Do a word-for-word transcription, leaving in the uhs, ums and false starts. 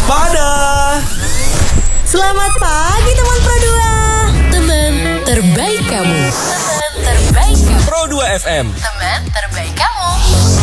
Waspada. Selamat pagi teman Pro dua. Teman terbaik kamu. Teman terbaik kamu. Pro dua F M. Teman terbaik kamu.